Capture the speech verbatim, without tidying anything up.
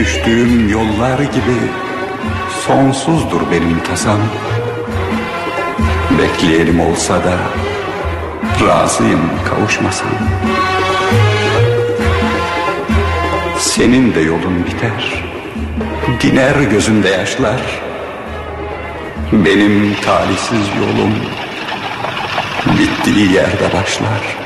Düştüğüm yollar gibi sonsuzdur benim tasam. Bekleyelim olsa da razıyım kavuşmasam. Senin de yolun biter, diner gözünde yaşlar. Benim talihsiz yolum bittiği yerde başlar.